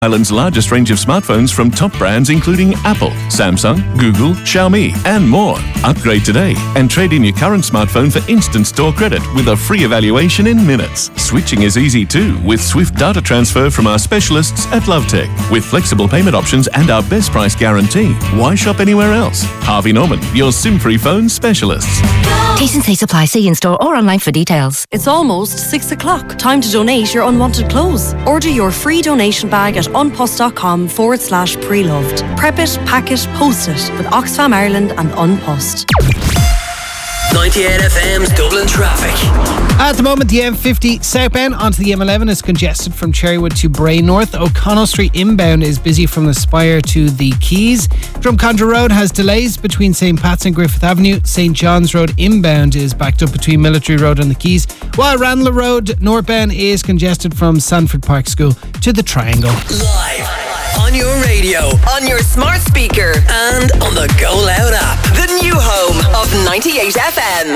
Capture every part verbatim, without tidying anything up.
Ireland's largest range of smartphones from top brands including Apple, Samsung, Google, Xiaomi and more. Upgrade today and trade in your current smartphone for instant store credit with a free evaluation in minutes. Switching is easy too with swift data transfer from our specialists at Lovetech. With flexible payment options and our best price guarantee. Why shop anywhere else? Harvey Norman, your SIM-free phone specialists. T's and C's apply. See in-store or online for details. It's almost six o'clock. Time to donate your unwanted clothes. Order your free donation bag at unpost.com forward slash pre-loved. Prep it, pack it, post it with Oxfam Ireland and Unpost. ninety-eight F M's Dublin traffic. At the moment, the M fifty southbound onto the M eleven is congested from Cherrywood to Bray North. O'Connell Street inbound is busy from the Spire to the Quays. Drumcondra Road has delays between Saint Pat's and Griffith Avenue. Saint John's Road inbound is backed up between Military Road and the Quays, while Ranelagh Road northbound is congested from Sanford Park School to the Triangle. Live on your radio, on your smart speaker, and on the Go Loud app. The new home of ninety-eight F M.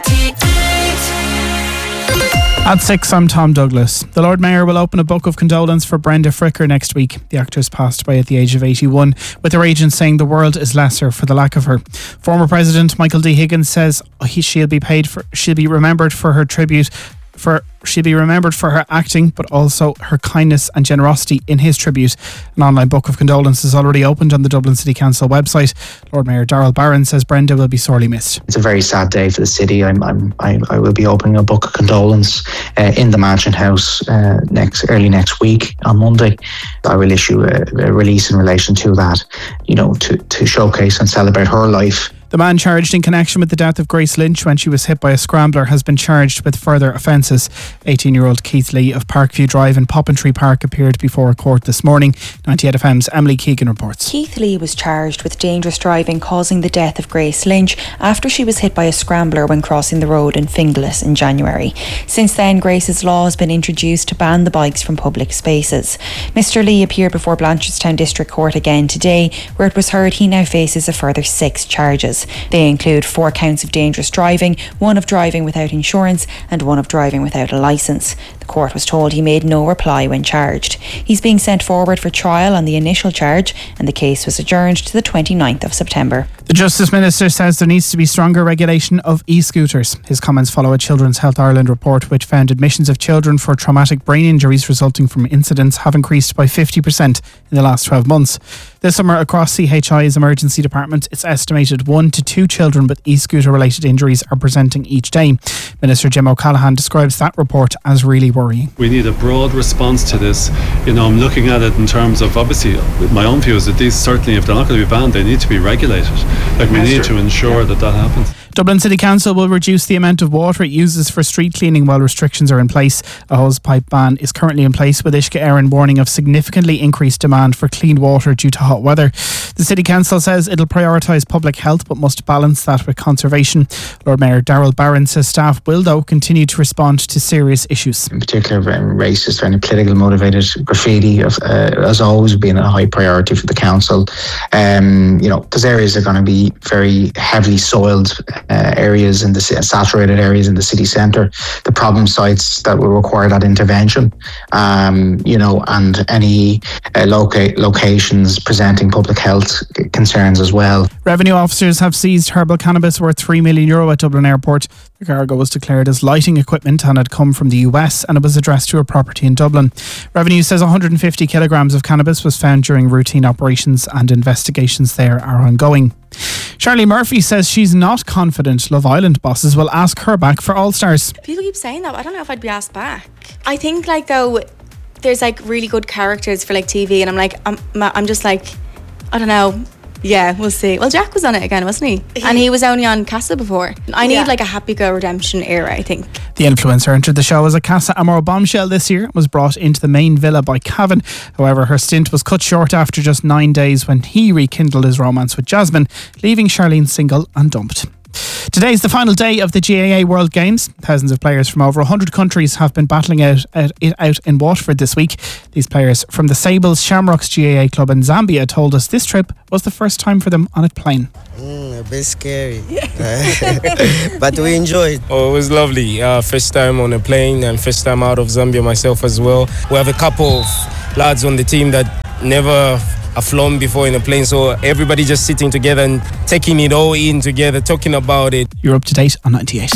At six, I'm Tom Douglas. The Lord Mayor will open a book of condolence for Brenda Fricker next week. The actress passed away at the age of eighty-one, with her agent saying the world is lesser for the lack of her. Former President Michael D. Higgins says he, she'll be paid for, she'll be remembered for her tribute. For she'll be remembered for her acting, but also her kindness and generosity in his tribute. An online book of condolences already opened on the Dublin City Council website. Lord Mayor Darrell Barron says Brenda will be sorely missed. It's a very sad day for the city. I'm, I'm, I, I will be opening a book of condolence uh, in the Mansion House uh, next early next week on Monday. I will issue a, a release in relation to that, you know, to, to showcase and celebrate her life. The man charged in connection with the death of Grace Lynch when she was hit by a scrambler has been charged with further offences. eighteen-year-old Keith Lee of Parkview Drive in Poppentry Park appeared before a court this morning. ninety-eight F M's Emily Keegan reports. Keith Lee was charged with dangerous driving causing the death of Grace Lynch after she was hit by a scrambler when crossing the road in Finglas in January. Since then, Grace's law has been introduced to ban the bikes from public spaces. Mister Lee appeared before Blanchardstown District Court again today, where it was heard he now faces a further six charges. They include four counts of dangerous driving, one of driving without insurance and one of driving without a licence. The court was told he made no reply when charged. He's being sent forward for trial on the initial charge and the case was adjourned to the twenty-ninth of September. The Justice Minister says there needs to be stronger regulation of e-scooters. His comments follow a Children's Health Ireland report which found admissions of children for traumatic brain injuries resulting from incidents have increased by fifty percent in the last twelve months. This summer across C H I's emergency department, it's estimated one to two children with e-scooter related injuries are presenting each day. Minister Jim O'Callaghan describes that report as really worrying. We need a broad response to this. You know, I'm looking at it in terms of, obviously, my own view is that these certainly, if they're not going to be banned, they need to be regulated. Like, we need to ensure that that happens. Dublin City Council will reduce the amount of water it uses for street cleaning while restrictions are in place. A hosepipe ban is currently in place, with Uisce Éireann warning of significantly increased demand for clean water due to hot weather. The City Council says it'll prioritise public health but must balance that with conservation. Lord Mayor Darrell Barron says staff will, though, continue to respond to serious issues. In particular, um, racist or any political motivated graffiti of, uh, has always been a high priority for the council. Um, you know, those areas are going to be very heavily soiled Uh, areas in the saturated areas in the city centre, the problem sites that will require that intervention, um, you know, and any uh, loca- locations presenting public health concerns as well. Revenue officers have seized herbal cannabis worth three million euro at Dublin Airport. The cargo was declared as lighting equipment and had come from the U S and it was addressed to a property in Dublin. Revenue says one hundred fifty kilograms of cannabis was found during routine operations and investigations there are ongoing. Charlie Murphy says she's not confident Love Island bosses will ask her back for All Stars. People keep saying that, but I don't know if I'd be asked back. I think, like, though, there's like really good characters for like T V, and I'm like, I'm, I'm just like, I don't know. Yeah, we'll see. Well, Jack was on it again, wasn't he? he and he was only on Casa before. I need yeah. like a Happy Go Redemption era, I think. The influencer entered the show as a Casa Amor bombshell this year, was brought into the main villa by Cavan. However, her stint was cut short after just nine days when he rekindled his romance with Jasmine, leaving Charlene single and dumped. Today's the final day of the G A A World Games. Thousands of players from over one hundred countries have been battling out, out, out in Waterford this week. These players from the Sables Shamrocks G A A club in Zambia told us this trip was the first time for them on a plane. Mm, a bit scary, but we enjoyed. Oh, it was lovely. Uh, first time on a plane and first time out of Zambia myself as well. We have a couple of lads on the team that never have flown before in a plane, so everybody just sitting together and taking it all in together, talking about it. You're up to date on ninety-eight.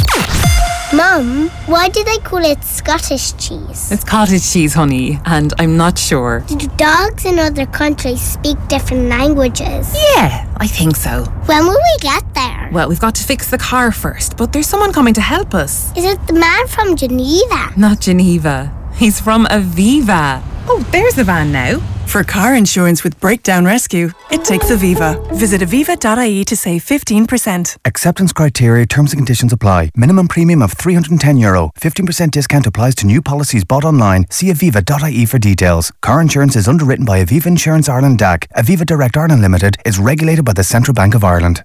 Mum, why do they call it Scottish cheese? It's cottage cheese, honey, and I'm not sure. Do dogs in other countries speak different languages? Yeah, I think so. When will we get there? Well, we've got to fix the car first, but there's someone coming to help us. Is it the man from Geneva? Not Geneva. He's from Aviva. Oh, there's the van now. For car insurance with Breakdown Rescue, it takes Aviva. Visit aviva dot I E to save fifteen percent. Acceptance criteria, terms and conditions apply. Minimum premium of three hundred ten euro. fifteen percent discount applies to new policies bought online. See aviva dot I E for details. Car insurance is underwritten by Aviva Insurance Ireland D A C. Aviva Direct Ireland Limited is regulated by the Central Bank of Ireland.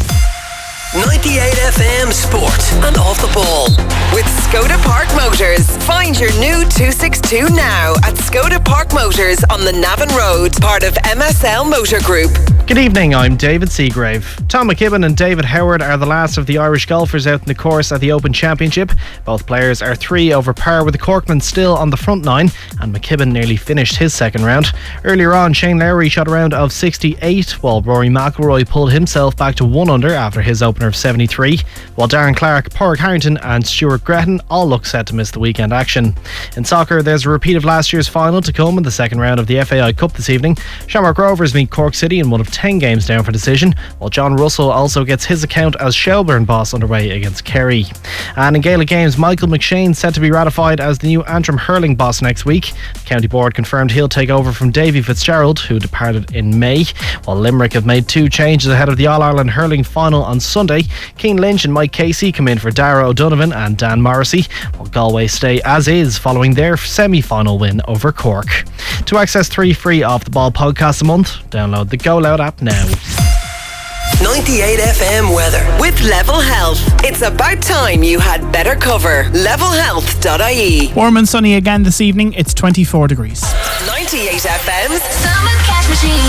ninety-eight F M Sport and Off the Ball with Skoda Park Motors. Find your new two sixty-two now at Skoda Park Motors on the Navan Road, part of M S L Motor Group. Good evening, I'm David Seagrave. Tom McKibben and David Howard are the last of the Irish golfers out in the course at the Open Championship. Both players are three over par, with the Corkman still on the front nine, and McKibben nearly finished his second round. Earlier on, Shane Lowry shot a round of sixty-eight, while Rory McIlroy pulled himself back to one under after his opener of seventy-three, while Darren Clark, Pádraig Harrington and Stuart Gretton all look set to miss the weekend action. In soccer, there's a repeat of last year's final to come in the second round of the F A I Cup this evening. Shamrock Rovers meet Cork City in one of ten games down for decision, while John Russell also gets his account as Shelbourne boss underway against Kerry. And in Gaelic games, Michael McShane set to be ratified as the new Antrim hurling boss next week. The County Board confirmed he'll take over from Davy Fitzgerald, who departed in May, while Limerick have made two changes ahead of the All-Ireland hurling final on Sunday. Keane Lynch and Mike Casey come in for Dara O'Donovan and Dan Morrissey, while Galway stay as is following their semi-final win over Cork. To access three free Off the Ball podcasts a month, download the Go Loud app now. ninety-eight F M weather with Level Health. It's about time you had better cover. level health dot I E. Warm and sunny again this evening. It's twenty-four degrees. ninety-eight F M's Summer Cash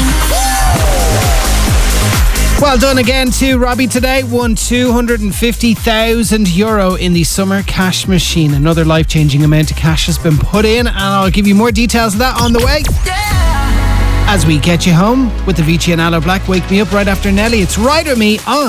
Machine. Well done again to Robbie today. Won two hundred fifty thousand euro in the Summer Cash Machine. Another life-changing amount of cash has been put in, and I'll give you more details of that on the way. As we get you home with the Vici and Aloe Black Wake Me Up right after Nelly. It's Ride With Me on